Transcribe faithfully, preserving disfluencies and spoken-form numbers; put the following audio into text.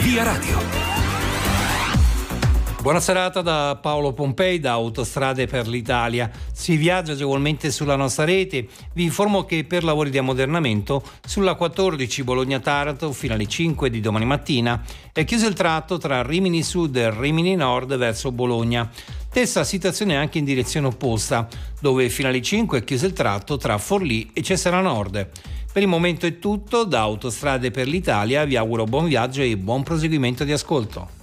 Via Radio. Buona serata da Paolo Pompei da Autostrade per l'Italia. Si viaggia agevolmente sulla nostra rete. Vi informo che per lavori di ammodernamento sulla quattordici Bologna-Taranto fino alle cinque di domani mattina è chiuso il tratto tra Rimini Sud e Rimini Nord verso Bologna. Stessa situazione anche in direzione opposta, dove fino alle cinque è chiuso il tratto tra Forlì e Cesena Nord. Per il momento è tutto. Da Autostrade per l'Italia vi auguro buon viaggio e buon proseguimento di ascolto.